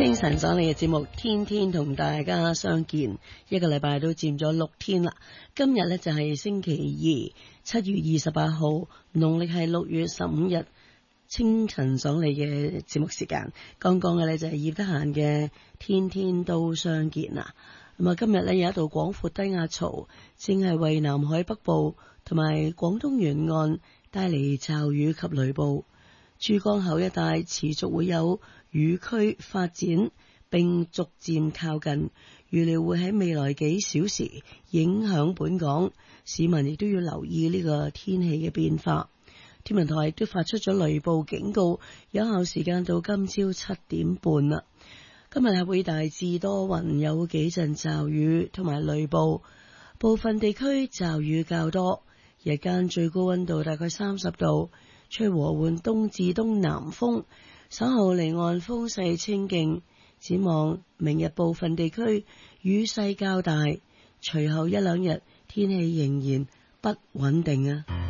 清晨爽利嘅節目，天天同大家相見，一個禮拜都佔咗6天啦。今日呢就係星期二，7月28號，農曆係6月15日，清晨爽利嘅節目時間。剛剛嘅呢就係葉德嫻嘅天天都相見啦。咁啊，今日呢有一道廣闊低壓槽，正係為南海北部同埋廣東沿岸帶嚟驟雨及雷暴。珠江口一帶持續會有雨區發展，並逐漸靠近，預料會喺未來幾小時影響本港，市民亦都要留意呢個天氣嘅變化。天文台亦都發出咗雷暴警告，有效時間到今朝7點半啦。今日係會大致多雲，有幾陣驟雨同埋雷暴，部分地區驟雨較多，日間最高溫度大概30度。吹和緩東至東南風，稍後離岸風勢清勁。展望明日部分地區雨勢較大，隨後一兩日天氣仍然不穩定啊。